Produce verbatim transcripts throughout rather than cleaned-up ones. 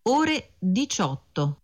ore diciotto.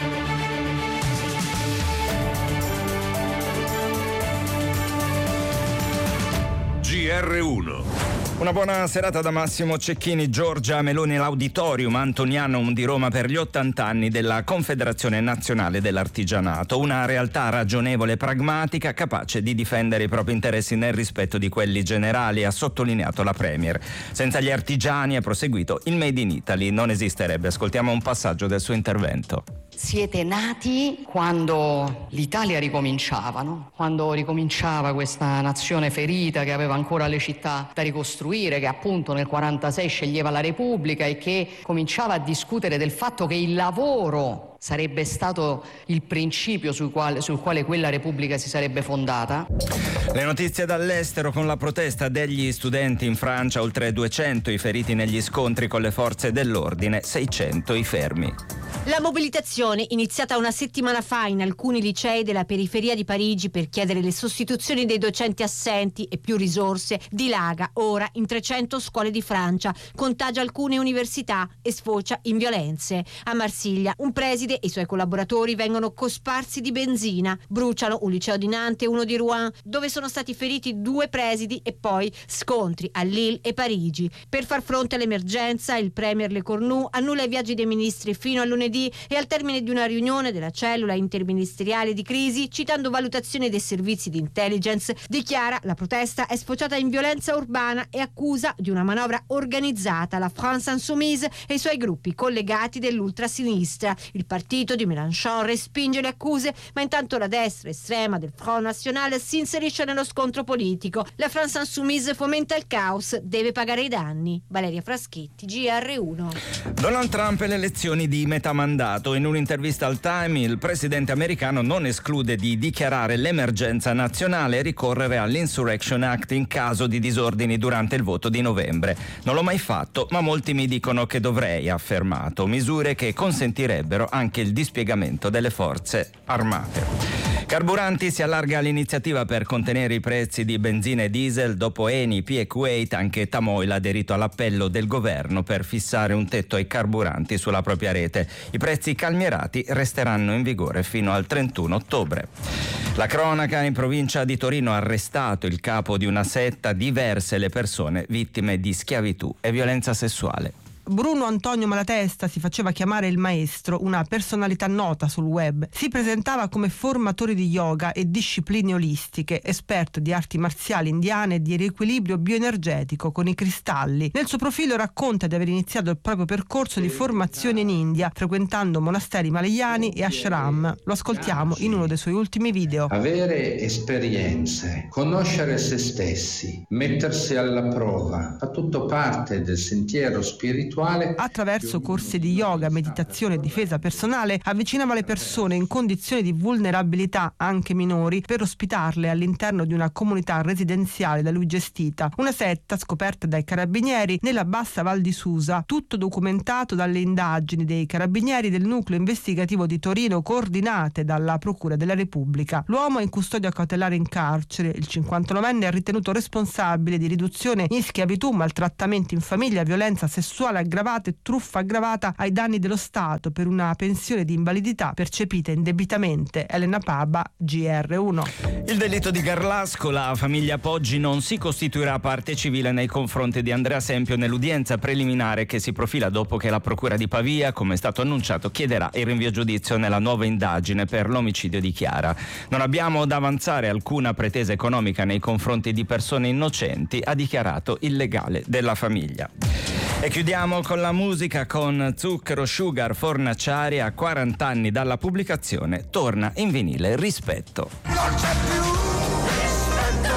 G R uno. Una buona serata da Massimo Cecchini. Giorgia Meloni all'Auditorium Antonianum di Roma per gli ottanta anni della Confederazione Nazionale dell'Artigianato, una realtà ragionevole e pragmatica capace di difendere i propri interessi nel rispetto di quelli generali, ha sottolineato la Premier. Senza gli artigiani, ha proseguito, il Made in Italy non esisterebbe. Ascoltiamo un passaggio del suo intervento. Siete nati quando l'Italia ricominciava, no? Quando ricominciava questa nazione ferita che aveva ancora le città da ricostruire, che appunto nel quarantasei sceglieva la Repubblica e che cominciava a discutere del fatto che il lavoro sarebbe stato il principio sul quale, sul quale quella Repubblica si sarebbe fondata. Le notizie dall'estero: con la protesta degli studenti in Francia, oltre duecento i feriti negli scontri con le forze dell'ordine, seicento i fermi. La mobilitazione, iniziata una settimana fa in alcuni licei della periferia di Parigi per chiedere le sostituzioni dei docenti assenti e più risorse, dilaga ora in trecento scuole di Francia, contagia alcune università e sfocia in violenze. A Marsiglia un preside e i suoi collaboratori vengono cosparsi di benzina, bruciano un liceo di Nantes e uno di Rouen, dove sono stati feriti due presidi, e poi scontri a Lille e Parigi. Per far fronte all'emergenza, il premier Le Cornu annulla i viaggi dei ministri fino a lunedì e al termine di una riunione della cellula interministeriale di crisi, citando valutazioni dei servizi di intelligence, dichiara: la protesta è sfociata in violenza urbana e accusa di una manovra organizzata la France Insoumise e i suoi gruppi collegati dell'ultrasinistra. Il partito di Mélenchon respinge le accuse, ma intanto la destra estrema del Front National si inserisce nello scontro politico. La France Insoumise fomenta il caos, deve pagare i danni. Valeria Fraschetti, G R uno. Donald Trump e le elezioni di metà mandato. In un'intervista al Time, il presidente americano non esclude di dichiarare l'emergenza nazionale e ricorrere all'Insurrection Act in caso di disordini durante il voto di novembre. Non l'ho mai fatto, ma molti mi dicono che dovrei, ha affermato. Misure che consentirebbero anche il dispiegamento delle forze armate. Carburanti: si allarga l'iniziativa per contenere i prezzi di benzina e diesel. Dopo Eni, P e Kuwait, anche Tamoil ha aderito all'appello del governo per fissare un tetto ai carburanti sulla propria rete. I prezzi calmierati resteranno in vigore fino al trentuno ottobre. La cronaca: in provincia di Torino arrestato il capo di una setta, diverse le persone vittime di schiavitù e violenza sessuale. Bruno Antonio Malatesta si faceva chiamare il maestro, una personalità nota sul web. Si presentava come formatore di yoga e discipline olistiche, esperto di arti marziali indiane e di riequilibrio bioenergetico con i cristalli. Nel suo profilo racconta di aver iniziato il proprio percorso di formazione in India, frequentando monasteri malayani e ashram. Lo ascoltiamo in uno dei suoi ultimi video. Avere esperienze, conoscere se stessi, mettersi alla prova, fa tutto parte del sentiero spirituale. Attraverso corsi di yoga, meditazione e difesa personale avvicinava le persone in condizioni di vulnerabilità, anche minori, per ospitarle all'interno di una comunità residenziale da lui gestita, una setta scoperta dai carabinieri nella bassa Val di Susa, tutto documentato dalle indagini dei carabinieri del nucleo investigativo di Torino coordinate dalla Procura della Repubblica. L'uomo è in custodia cautelare in carcere. Il cinquantanovenne è ritenuto responsabile di riduzione in schiavitù, maltrattamenti in famiglia, violenza sessuale aggravata e truffa aggravata ai danni dello Stato per una pensione di invalidità percepita indebitamente. Elena Paba, G R uno. Il delitto di Garlasco: la famiglia Poggi non si costituirà parte civile nei confronti di Andrea Sempio nell'udienza preliminare che si profila dopo che la procura di Pavia, come è stato annunciato, chiederà il rinvio a giudizio nella nuova indagine per l'omicidio di Chiara. Non abbiamo da avanzare alcuna pretesa economica nei confronti di persone innocenti, ha dichiarato il legale della famiglia. E chiudiamo con la musica, con Zucchero Sugar Fornaciari. A quaranta anni dalla pubblicazione torna in vinile Rispetto. Non c'è più rispetto.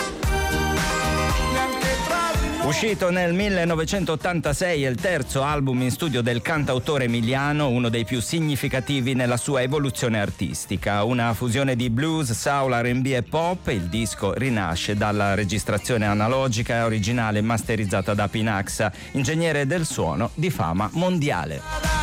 Uscito nel millenovecentottantasei, è il terzo album in studio del cantautore emiliano, uno dei più significativi nella sua evoluzione artistica. Una fusione di blues, soul, R and B e pop. Il disco rinasce dalla registrazione analogica e originale masterizzata da Pinaxa, ingegnere del suono di fama mondiale.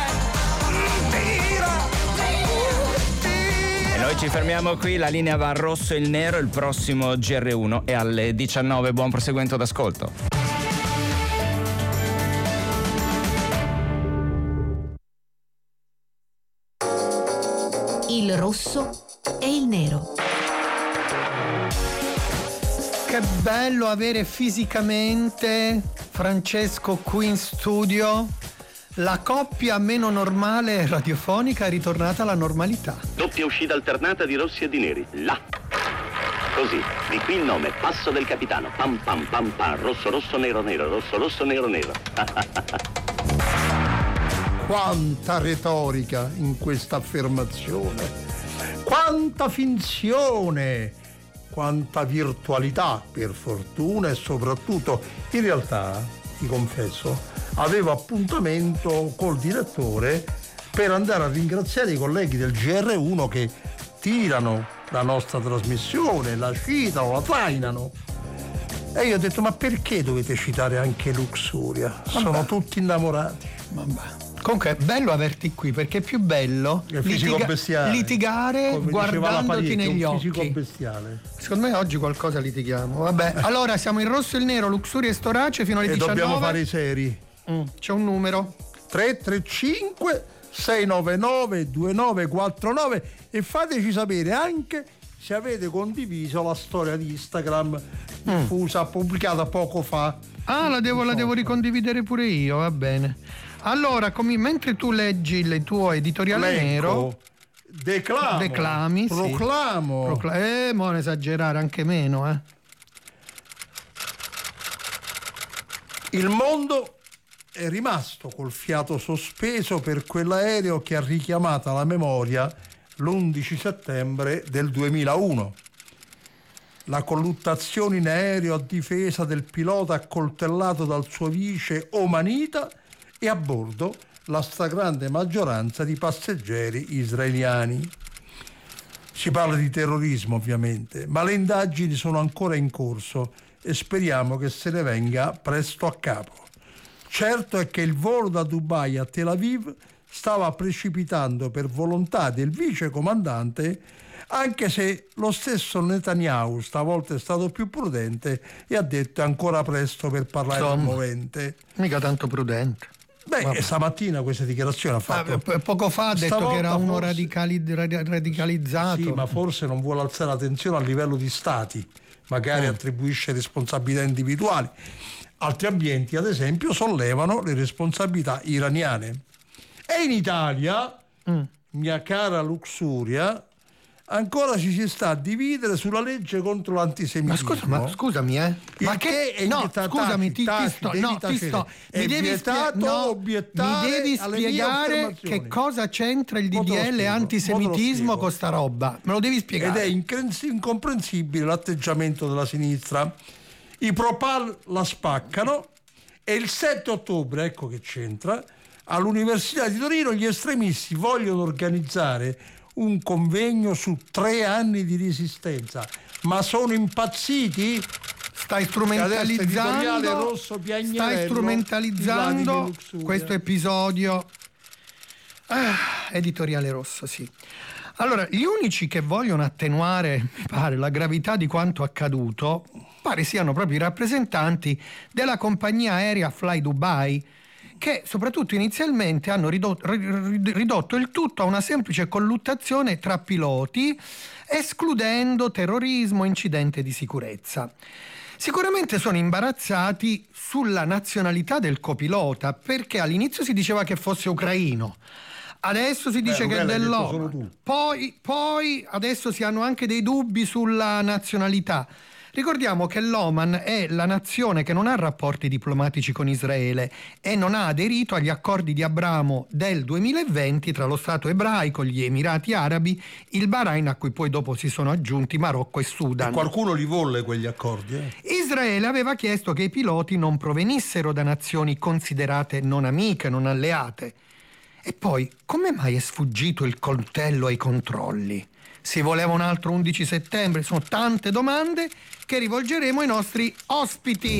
E noi ci fermiamo qui, la linea va al rosso e il nero. Il prossimo G R uno è alle diciannove. Buon proseguimento d'ascolto. il rosso e il nero. Che bello avere fisicamente Francesco qui in studio. La coppia meno normale radiofonica è ritornata alla normalità. Doppia uscita alternata di rossi e di neri. Là. Così, di qui il nome, passo del capitano. Pam pam pam pam, rosso rosso nero nero, rosso rosso nero nero. Quanta retorica in questa affermazione, quanta finzione, quanta virtualità, per fortuna, e soprattutto, in realtà, ti confesso, avevo appuntamento col direttore per andare a ringraziare i colleghi del G R uno che tirano la nostra trasmissione, la citano, la trainano. E io ho detto: ma perché dovete citare anche Luxuria? Sono Vabbè. tutti innamorati. Vabbè. Comunque è bello averti qui, perché è più bello litiga- litigare come guardandoti negli occhi. Fisico bestiale. Secondo me oggi qualcosa litighiamo. Vabbè, allora siamo in rosso e il nero, Luxuria e Storace fino alle e diciannove. Dobbiamo fare i seri. Mm, c'è un numero tre tre cinque sei nove nove due nove quattro nove e fateci sapere anche se avete condiviso la storia di Instagram diffusa, mm. pubblicata poco fa. Ah, la devo, la devo ricondividere pure io, va bene. Allora, come, mentre tu leggi il tuo editoriale Leggo, nero, declamo, declami, proclamo. Sì. Procla- eh, mo non esagerare, anche meno, eh. Il mondo è rimasto col fiato sospeso per quell'aereo che ha richiamato alla memoria l'undici settembre del duemilauno. La colluttazione in aereo a difesa del pilota accoltellato dal suo vice omanita e a bordo la stragrande maggioranza di passeggeri israeliani. Si parla di terrorismo, ovviamente, ma le indagini sono ancora in corso e speriamo che se ne venga presto a capo. Certo è che il volo da Dubai a Tel Aviv stava precipitando per volontà del vice comandante, anche se lo stesso Netanyahu stavolta è stato più prudente e ha detto: è ancora presto per parlare del movente. Mica tanto prudente. Beh, Vabbè. stamattina questa dichiarazione ha fatto. Ah, poco fa ha detto che era uno forse... radicali... radicalizzato. Sì, ma forse non vuole alzare la tensione a livello di stati, magari mm. attribuisce responsabilità individuali. Altri ambienti, ad esempio, sollevano le responsabilità iraniane. E in Italia, mm. mia cara Luxuria, ancora ci si sta a dividere sulla legge contro l'antisemitismo. Ma, scusa, ma scusami, eh? Ma che è no, vietato, scusami, ti, ti sto, no, ti sto. Mi devi, spie- no, mi devi spiegare che cosa c'entra il D D L spiego, antisemitismo con sta roba. Me lo devi spiegare. Ed è incomprensibile l'atteggiamento della sinistra. I Propal la spaccano e il sette ottobre, ecco che c'entra, all'Università di Torino gli estremisti vogliono organizzare un convegno su tre anni di resistenza. Ma sono impazziti? Stai strumentalizzando, rosso, stai strumentalizzando questo episodio. Ah, editoriale rosso, sì. Allora, gli unici che vogliono attenuare, mi pare, la gravità di quanto accaduto, pare siano proprio i rappresentanti della compagnia aerea Fly Dubai, che soprattutto inizialmente hanno ridotto, ridotto il tutto a una semplice colluttazione tra piloti, escludendo terrorismo e incidente di sicurezza. Sicuramente sono imbarazzati sulla nazionalità del copilota, perché all'inizio si diceva che fosse ucraino, adesso si dice Beh, che è dell'Oman, poi, poi adesso si hanno anche dei dubbi sulla nazionalità. Ricordiamo che l'Oman è la nazione che non ha rapporti diplomatici con Israele e non ha aderito agli accordi di Abramo del duemilaventi tra lo Stato ebraico, gli Emirati Arabi, il Bahrain, a cui poi dopo si sono aggiunti Marocco e Sudan. E qualcuno li volle quegli accordi? Eh? Israele aveva chiesto che i piloti non provenissero da nazioni considerate non amiche, non alleate. E poi, come mai è sfuggito il coltello ai controlli? Si voleva un altro undici settembre? Sono tante domande che rivolgeremo ai nostri ospiti.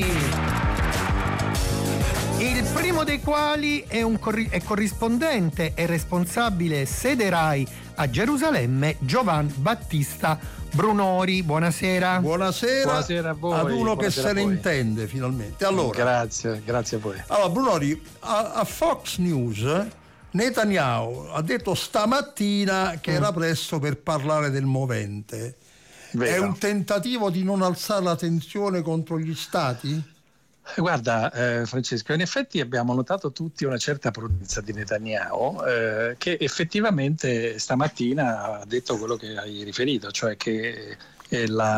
Il primo dei quali è, un corri- è corrispondente e responsabile sede RAI a Gerusalemme, Giovan Battista Brunori. Buonasera. Buonasera. Buonasera a voi. Ad uno Buonasera che se ne intende finalmente. Allora, grazie, grazie a voi. Allora, Brunori, a, a Fox News Netanyahu ha detto stamattina che mm. era presto per parlare del movente. Vero. È un tentativo di non alzare la tensione contro gli stati? Guarda eh, Francesco, in effetti abbiamo notato tutti una certa prudenza di Netanyahu eh, che effettivamente stamattina ha detto quello che hai riferito, cioè che eh, la,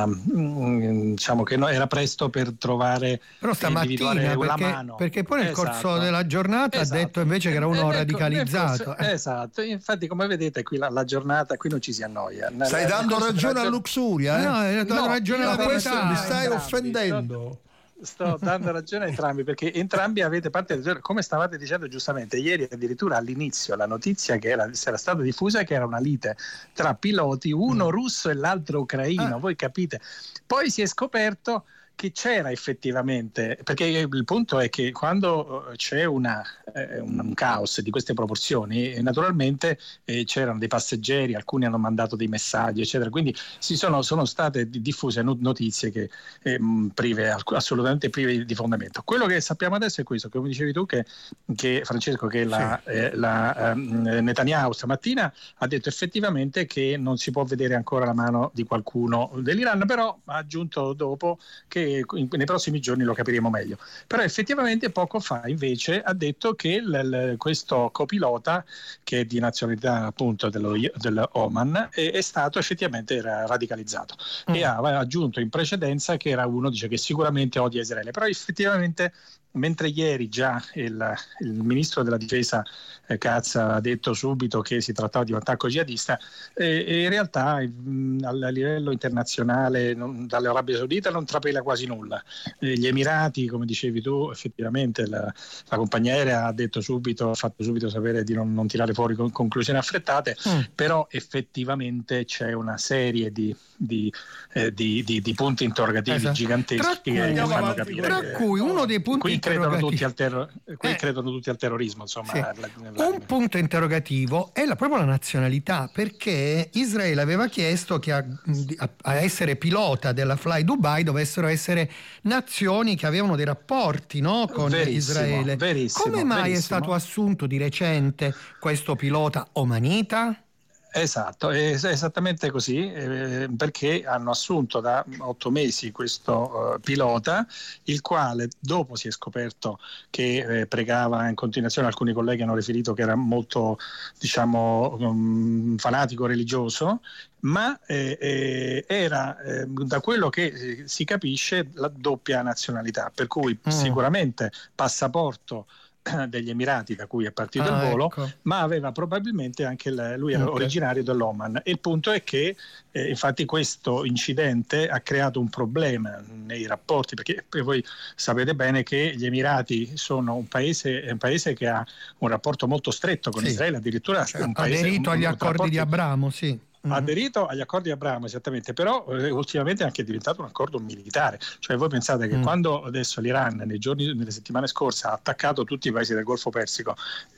mh, diciamo che no, era presto per trovare però stamattina perché, la mano perché poi nel esatto. corso della giornata esatto. ha detto invece che era uno eh, radicalizzato ecco, eh. esatto, infatti come vedete qui la, la giornata qui non ci si annoia. Stai la, dando la ragione a Luxuria eh? no, hai dato no, ragione alla verità mi stai entrambi, offendendo. Sto dando ragione a entrambi perché entrambi avete parte del, come stavate dicendo giustamente ieri, addirittura all'inizio la notizia che era, era stata diffusa che era una lite tra piloti, uno mm. russo e l'altro ucraino, ah. voi capite, poi si è scoperto che c'era effettivamente, perché il punto è che quando c'è una, eh, un, un caos di queste proporzioni, eh, naturalmente eh, c'erano dei passeggeri, alcuni hanno mandato dei messaggi, eccetera, quindi si sono, sono state diffuse notizie che eh, prive, assolutamente prive di fondamento. Quello che sappiamo adesso è questo, come dicevi tu, che, che Francesco, che la, sì. eh, la eh, Netanyahu stamattina ha detto effettivamente che non si può vedere ancora la mano di qualcuno dell'Iran, però ha aggiunto dopo che nei prossimi giorni lo capiremo meglio. Però effettivamente poco fa invece ha detto che l- l- questo copilota, che è di nazionalità appunto dello, dell'Oman, è, è stato effettivamente radicalizzato mm. e ha aggiunto in precedenza che era uno, dice, che sicuramente odia Israele, però effettivamente mentre ieri già il, il ministro della difesa eh, Katz ha detto subito che si trattava di un attacco jihadista, eh, e in realtà mh, a livello internazionale non, dall'Arabia Saudita non trapela quasi nulla. Eh, gli Emirati, come dicevi tu, effettivamente la, la compagnia aerea ha detto subito, ha fatto subito sapere di non, non tirare fuori con, conclusioni affrettate, mm. però effettivamente c'è una serie di, di, eh, di, di, di punti interrogativi esatto. giganteschi che fanno capire. Tra che, cui uno dei punti qui credono tutti al, terro- qui eh. credono tutti al terrorismo, insomma. Sì. Un punto interrogativo è la, proprio la nazionalità, perché Israele aveva chiesto che a, a, a essere pilota della Fly Dubai dovessero essere nazioni che avevano dei rapporti, no, con verissimo, Israele. Verissimo, Come mai verissimo. è stato assunto di recente questo pilota omanita? Esatto, è esattamente così, eh, perché hanno assunto da otto mesi questo uh, pilota, il quale dopo si è scoperto che eh, pregava in continuazione, alcuni colleghi hanno riferito che era molto, diciamo, um, fanatico religioso, ma eh, eh, era eh, da quello che eh, si capisce la doppia nazionalità, per cui mm. sicuramente passaporto degli Emirati da cui è partito ah, il volo, ecco. ma aveva probabilmente anche il, lui era okay. originario dell'Oman, e il punto è che eh, infatti questo incidente ha creato un problema nei rapporti, perché voi sapete bene che gli Emirati sono un paese, un paese che ha un rapporto molto stretto con sì. Israele, addirittura cioè, un paese aderito agli un, accordi rapporti... di Abramo, sì. aderito agli accordi di Abramo, esattamente, però eh, ultimamente è anche diventato un accordo militare, cioè voi pensate che mm. quando adesso l'Iran nei giorni, nelle settimane scorse ha attaccato tutti i paesi del Golfo Persico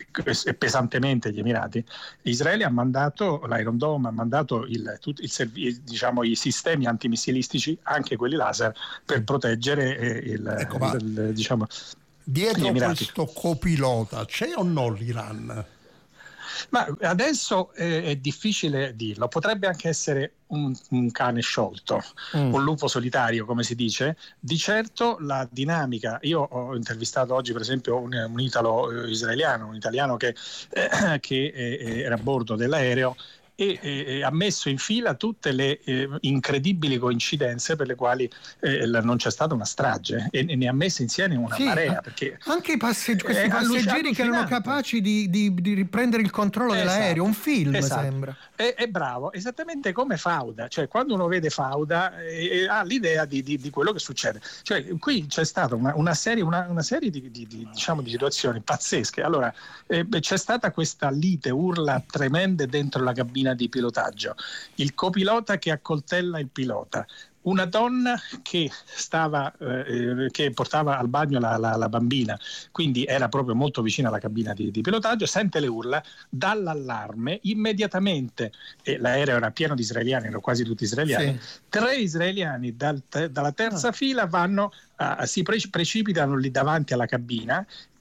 e pesantemente gli Emirati, Israele ha mandato l'Iron Dome, ha mandato il, tut, il servi, diciamo, i sistemi antimissilistici, anche quelli laser, per proteggere eh, il, ecco, il, il, diciamo, dietro questo copilota c'è o no l'Iran? Ma adesso eh, è difficile dirlo, potrebbe anche essere un, un cane sciolto, mm. un lupo solitario, come si dice. Di certo la dinamica, io ho intervistato oggi per esempio un, un italo eh, israeliano, un italiano che, eh, che eh, era a bordo dell'aereo e eh, ha messo in fila tutte le eh, incredibili coincidenze per le quali eh, non c'è stata una strage, e, e ne ha messe insieme una sì, marea, perché anche i passeggi- questi passeggeri che erano capaci di, di, di riprendere il controllo esatto, dell'aereo, un film esatto. sembra. È, è bravo, esattamente come Fauda, cioè quando uno vede Fauda eh, ha l'idea di, di, di quello che succede, cioè qui c'è stata una, una serie, una, una serie di, di, di, diciamo, di situazioni pazzesche. Allora eh, c'è stata questa lite, urla tremende dentro la cabina di pilotaggio, il copilota che accoltella il pilota, una donna che stava eh, che portava al bagno la, la, la bambina, quindi era proprio molto vicina alla cabina di, di pilotaggio, sente le urla, dà l'allarme immediatamente, e l'aereo era pieno di israeliani, erano quasi tutti israeliani, sì. tre israeliani dal, dalla terza ah. fila vanno uh, si pre- precipitano lì davanti alla cabina. Il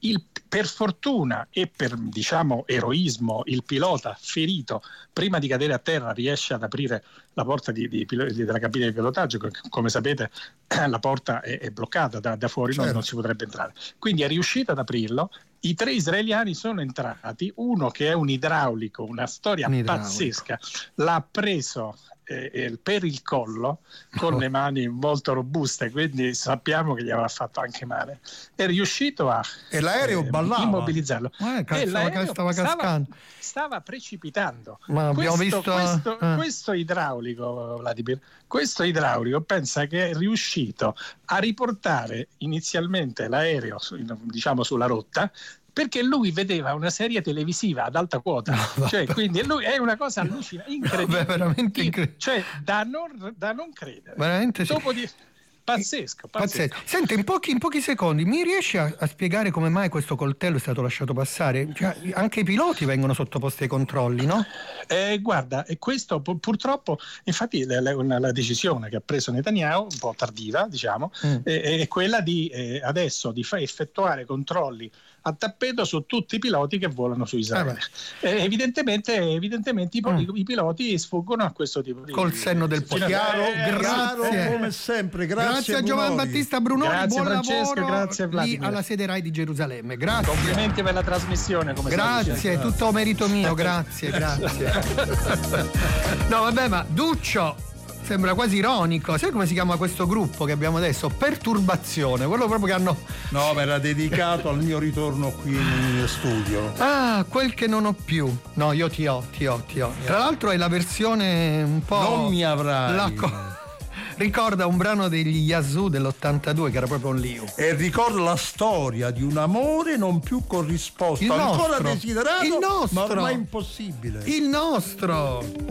Per fortuna e per, diciamo, eroismo, il pilota ferito prima di cadere a terra riesce ad aprire la porta di, di, di, della cabina di pilotaggio. Come sapete la porta è, è bloccata da, da fuori, certo. non, non si potrebbe entrare. Quindi è riuscito ad aprirlo. I tre israeliani sono entrati, uno che è un idraulico, una storia un pazzesca, l'ha preso eh, per il collo con oh. le mani molto robuste, quindi sappiamo che gli aveva fatto anche male. È riuscito a e l'aereo eh, ballava. immobilizzarlo. Eh, cazzo, e l'aereo stava cascando. Stava, stava precipitando. Ma abbiamo questo, visto questo, eh. questo idraulico, Vladimir, questo idraulico pensa che è riuscito a riportare inizialmente l'aereo, diciamo, sulla rotta, perché lui vedeva una serie televisiva ad alta quota, no, cioè, quindi lui è una cosa allucinante, incredibile, vabbè, veramente incredibile, cioè da non, da non credere. Veramente sì. Dopo di... Pazzesco, pazzesco. pazzesco. Senti, in pochi, in pochi secondi mi riesci a, a spiegare come mai questo coltello è stato lasciato passare? Cioè, anche i piloti vengono sottoposti ai controlli, no? Eh, guarda, e questo pu- purtroppo, infatti la, la, la decisione che ha preso Netanyahu, un po' tardiva, diciamo, mm. è, è quella di eh, adesso di fa- effettuare controlli a tappeto su tutti i piloti che volano su Israele. Eh, evidentemente, evidentemente i, mm. i piloti sfuggono a questo tipo di... Col senno del poi. Chiaro, eh, grazie. Come sempre, grazie. Grazie a Giovan Battista Brunoni, grazie, buon Francesco, lavoro grazie, lì alla sede Rai di Gerusalemme. Grazie. Complimenti per la trasmissione. Come grazie, è tutto merito mio, grazie, grazie. No, vabbè, ma Duccio sembra quasi ironico. Sai come si chiama questo gruppo che abbiamo adesso? Perturbazione, quello proprio che hanno... No, ma era dedicato al mio ritorno qui in studio. Ah, quel che non ho più. No, io ti ho, ti ho, ti ho. Tra l'altro è la versione un po'... Non mi avrai. La co- ricorda un brano degli Yazoo dell'ottantadue che era proprio un Liu. E ricorda la storia di un amore non più corrisposto, il ancora nostro, desiderato, il nostro, ma ormai impossibile. Il nostro.